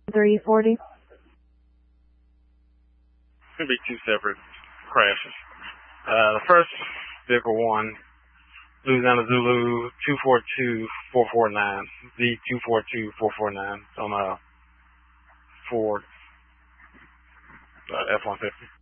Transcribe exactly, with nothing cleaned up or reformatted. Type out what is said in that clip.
three forty. It's going to be two separate crashes. Uh, the first, vehicle one, Louisiana Zulu two four two four four nine, Z two four two four four nine, on a Ford uh, F one fifty.